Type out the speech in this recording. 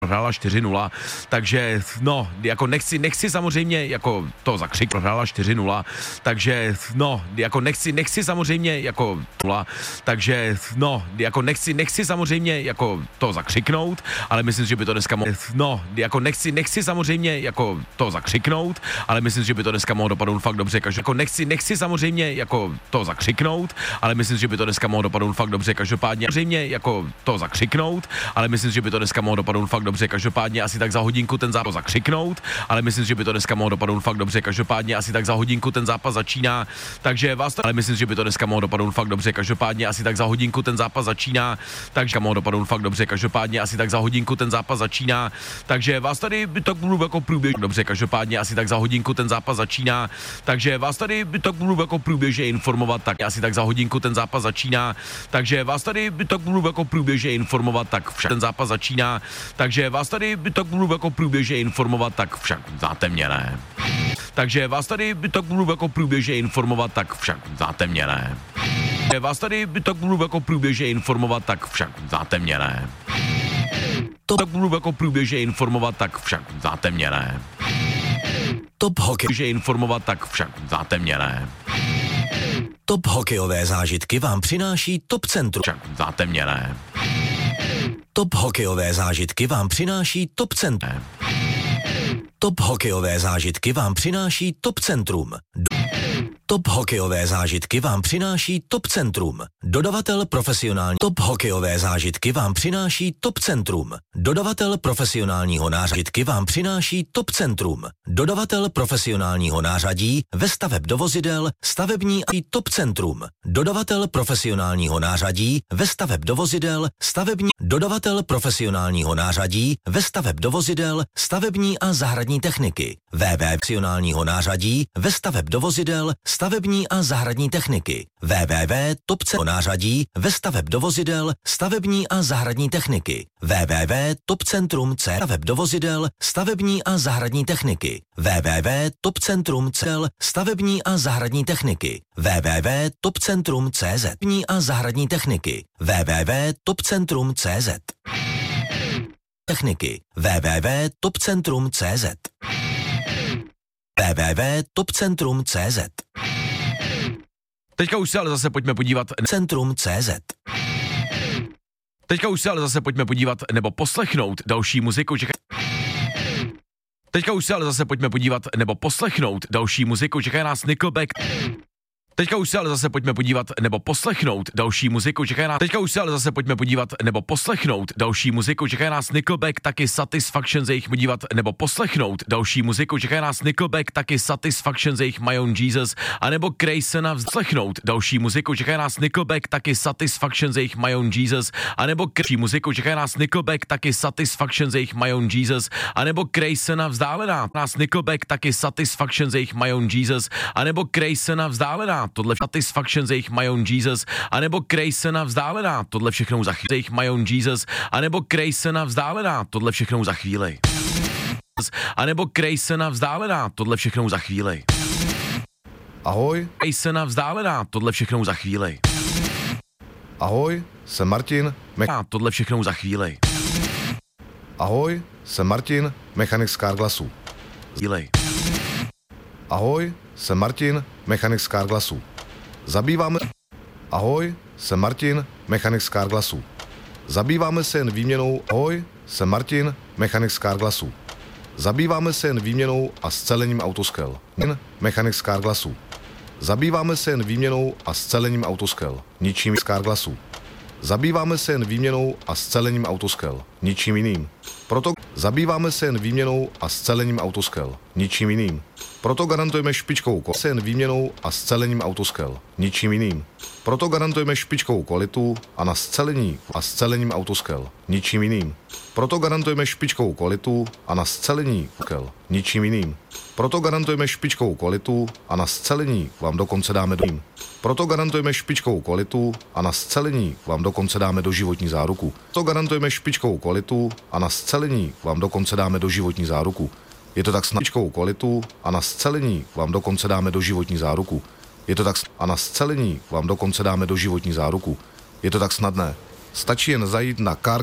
prohrála 4-0, takže no, jako nechci samozřejmě jako to zakřik, prohrála 4-0, takže no, jako nechci samozřejmě jako 0, takže no, jako nechci samozřejmě jako to zakřiknout, ale myslím, že by to dneska no, jako nechci samozřejmě jako to zakřiknout, ale myslím, že by to dneska mohlo dopadnout fakt dobře, jako nechci samozřejmě jako to zakřiknout, ale myslím, že by to dneska mohlo dopadnout fakt dobře, každopádně samozřejmě jako to zakřiknout, ale myslím, že by to dneska mohlo dopadnout fakt dobře, každopádně asi tak za hodinku ten zápas zakřiknout, ale myslím, že by to dneska mohlo dopadnout fakt dobře, každopádně asi tak za hodinku ten zápas začíná, takže vás to, ale myslím, že by to dneska mohlo dopadnout fakt dobře, každopádně asi tak za hodinku ten zápas začíná, takže mohlo dopadnout fakt dobře, každopádně asi tak za hodinku ten zápas začíná, takže vás tady tak budu jako průběžně dobře, každopádně asi tak za hodinku ten zápas začíná, takže vás tady tak budu jako průběžně informovat, tak asi tak za hodinku ten zápas začíná, takže vás tady tak budu jako průběžně informovat, tak však ten zápas začíná, takže vás tady tak budu jako průběžně informovat, tak však znáte mě, ne? Takže vás tady tak budu jako průběžně informovat, tak však znáte mě, ne? Vás tady tak budu jako průběžně informovat, tak však znáte mě, ne? Tak budu jako průběžně informovat, tak však znáte mě, ne? Top hokej. Že informovat, tak však znáte mě, ne? Top hokejové zážitky vám přináší Top Centrum. Však znáte mě, ne? Top hokejové zážitky vám přináší Top Centrum. Top hokejové zážitky vám přináší Top Centrum. Top hokejové zážitky vám přináší Top Centrum. Dodavatel profesionální. Top hokejové zážitky vám přináší Top Centrum. Dodavatel profesionálního nářadí vám přináší Top Centrum. Dodavatel profesionálního nářadí ve staveb do vozidel, stavební a Top Centrum. Dodavatel profesionálního nářadí ve staveb do vozidel, stavební. Dodavatel profesionálního nářadí ve staveb do vozidel, stavební a zahradní techniky. Profesionálního nářadí ve staveb do vozidel, stavební a zahradní techniky. www.topcentrum ve staveb do vozidel, stavební a zahradní techniky. www.topcentrum.cz staveb do vozidel, stavební a zahradní techniky. www.topcentrum.cz stavební a zahradní techniky. www.topcentrum.cz a zahradní techniky. www.topcentrum.cz techniky. www.topcentrum.cz www.topcentrum.cz Teďka už se ale zase pojďme podívat Centrum.cz Teďka už se ale zase pojďme podívat nebo poslechnout další muziku. Teďka už se ale zase pojďme podívat nebo poslechnout další muziku. Čeká nás Nickelback. Teďka už se ale zase pojďme podívat nebo poslechnout další muziku. Čeká nás. Teďka už se ale zase pojďme podívat nebo poslechnout další muziku. Čeká nás Nickelback, taky Satisfaction ze jejich podívat nebo poslechnout další muziku. Čeká nás Nickelback, taky Satisfaction ze jejich My Own Jesus, anebo Creasona poslechnout další muziku. Čeká nás Nickelback, taky Satisfaction ze jejich My Own Jesus, anebo další muziku. Čeká nás Nickelback, taky Satisfaction ze jejich My Own Jesus, anebo Creasona vzdálená. Nás Nickelback, taky Satisfaction ze jejich My Own Jesus, anebo Creasona vzdálená. Tohle Satisfaction ze jejich My Own Jesus, anebo Creasona vzdálená. Tohle všechno za chvíli. Ze jejich My Own Jesus, anebo Creasona vzdálená. Tohle všechno za chvíli. Anebo Creasona vzdálená. Tohle všechno za chvíli. Ahoj. Creasona vzdálená. Tohle všechno za chvíli. Ahoj, jsem Martin. Tohle všechno za chvíli. Ahoj, jsem Martin, mechanik z Carglassu. Chvíli. Ahoj, jsem Martin, mechanik z Carglassu. Zabýváme... Ahoj, jsem Martin, mechanik z Carglassu. Zabýváme se jen výměnou... Ahoj, jsem Martin, mechanik z Carglassu. Zabýváme se jen výměnou a scelením autoskel. Mechanik z Carglassu. Zabýváme se jen výměnou a scelením autoskel. Ničím z Carglassu. Zabýváme se jen výměnou a scelením autoskel. Ničím jiným. Proto zabýváme se jen výměnou a scelením autoskel. Ničím jiným. Proto garantujeme špičkovou se jen výměnou a scelením autoskel. Ničím jiným. Proto garantujeme špičkovou kvalitu a na scelení a scelením autoskel. Ničím jiným. Proto garantujeme špičkovou kvalitu a na scelení ničím jiným. Proto garantujeme špičkovou kvalitu a na scelení vám dokonce dáme do Proto garantujeme špičkovou kvalitu a na scelení vám dokonce dáme do životní záruku. Proto garantujeme špičkovou kvalitu a na scelení vám dokonce dáme do životní záruku. Je to tak snad špičkovou kvalitu a na scelení vám dokonce dáme do životní záruku. Je to tak a na scelení vám dokonce dáme do životní záruku. Je to tak snadné. Stačí jen zajít na